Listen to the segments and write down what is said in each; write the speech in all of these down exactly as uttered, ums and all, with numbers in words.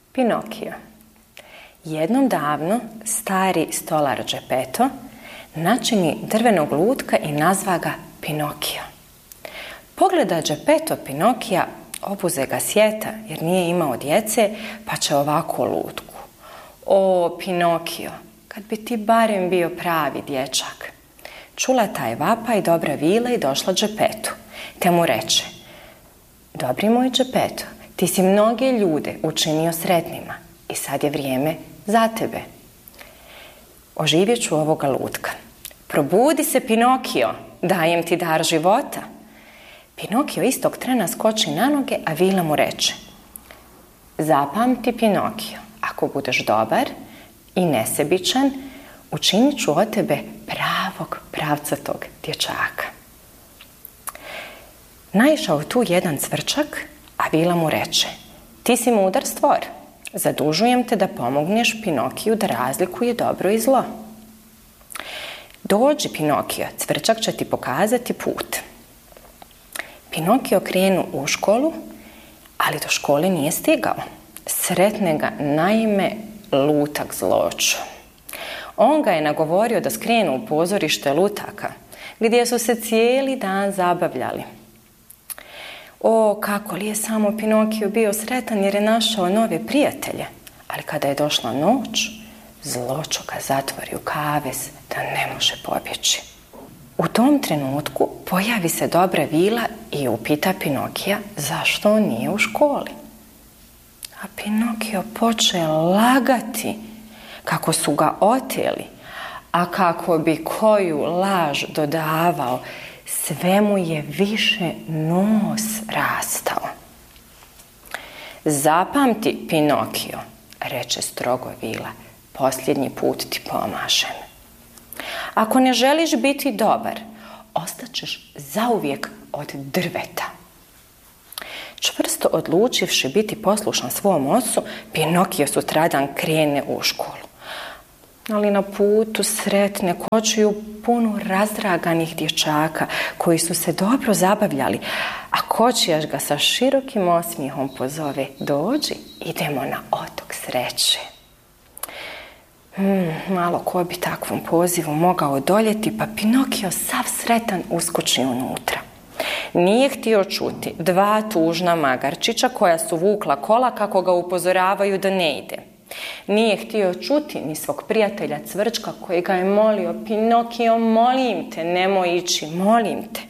Pinokio. Jednom davno stari stolar Geppetto načini drvenog lutka i nazva ga Pinokio. Pogleda Geppetto Pinokija, obuze ga sjeta jer nije imao djece, pa će ovako lutku. O, Pinokio, kad bi ti barem bio pravi dječak. Čula taj vapaj dobra vila i došla Geppettu, te mu reče: Dobri moj Geppetto, ti si mnoge ljude učinio sretnima i sad je vrijeme za tebe. Oživjet ću ovoga lutka. Probudi se, Pinokio, dajem ti dar života. Pinokio istog trena skoči na noge, a vila mu reče: Zapamti, Pinokio, ako budeš dobar i nesebičan, učinit ću od tebe pravog, pravcatog dječaka. Naišao tu jedan cvrčak, a vila mu reče: Ti si mudar stvor, zadužujem te da pomogneš Pinokiju da razlikuje dobro i zlo. Dođi, Pinokio, cvrčak će ti pokazati put. Pinokio krenu u školu, ali do škole nije stigao. Sretne ga naime lutak zloču. On ga je nagovorio da skrenu u pozorište lutaka, gdje su se cijeli dan zabavljali. O, kako li je samo Pinokio bio sretan jer je našao nove prijatelje, ali kada je došla noć, zločo ga zatvori u kavez da ne može pobjeći. U tom trenutku pojavi se dobra vila i upita Pinokija zašto on nije u školi. A Pinokio poče lagati kako su ga oteli, a kako bi koju laž dodavao, sve mu je više nos rastao. Zapamti, Pinokio, reče strogo vila, posljednji put ti pomažem. Ako ne želiš biti dobar, ostaćeš zauvijek od drveta. Čvrsto odlučivši biti poslušan svom ocu, Pinokio sutradan krene u školu. Ali na putu sretne kočiju punu razdraganih dječaka koji su se dobro zabavljali, a kočijaš ga sa širokim osmijehom pozove: Dođi, idemo na otok sreće. Hmm, malo ko bi takvom pozivu mogao odoljeti, pa Pinokio sav sretan uskoči unutra. Nije htio čuti dva tužna magarčića koja su vukla kola kako ga upozoravaju da ne ide. Nije htio čuti ni svog prijatelja cvrčka koji ga je molio: Pinokio, molim te, nemoj ići, molim te.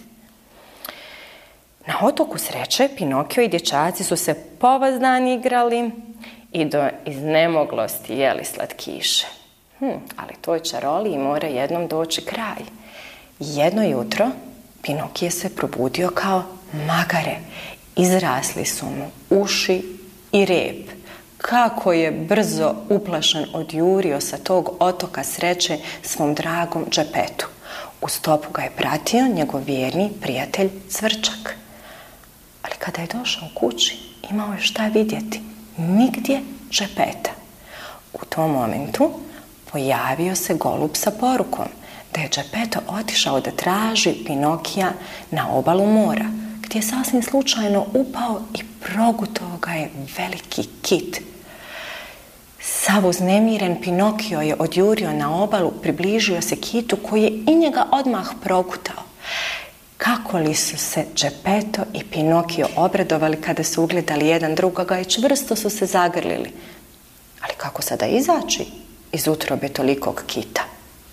Na otoku sreće Pinokio i dječaci su se povazdan igrali i do iznemoglosti jeli slatkiše. Hm, ali toj čaroliji mora jednom doći kraj. Jedno jutro Pinokije se probudio kao magare. Izrasli su mu uši i rep. Kako je brzo uplašen odjurio sa tog otoka sreće svom dragom Geppettu. U stopu ga je pratio njegov vjerni prijatelj cvrčak. Ali kada je došao kući, imao je šta vidjeti. Nigdje Geppetta. U tom momentu pojavio se golub sa porukom da je Geppetto otišao da traži Pinokija na obalu mora, gdje je sasvim slučajno upao i progutao ga je veliki kit. Sav uznemiren Pinokio je odjurio na obalu, približio se kitu koji je i njega odmah progutao. Kako li su se Geppetto i Pinokio obradovali kada su ugledali jedan drugoga i čvrsto su se zagrlili. Ali kako sada izaći iz utrobe tolikog kita?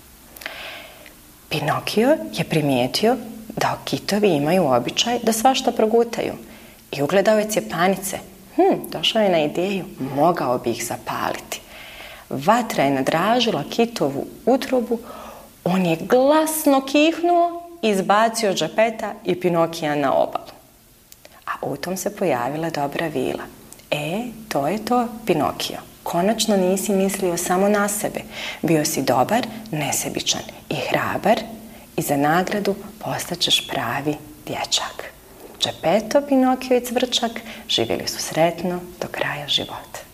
Pinokio je primijetio da kitovi imaju običaj da svašta progutaju i ugledao je cjepanice. Hm, došao je na ideju, mogao bi ih zapaliti. Vatra je nadražila kitovu utrobu, on je glasno kihnuo i izbacio Geppetta i Pinokija na obalu. A u tom se pojavila dobra vila. E, to je to, Pinokio. Konačno nisi mislio samo na sebe. Bio si dobar, nesebičan i hrabar i za nagradu postaćeš pravi dječak. Geppetto, Pinokio i cvrčak živjeli su sretno do kraja života.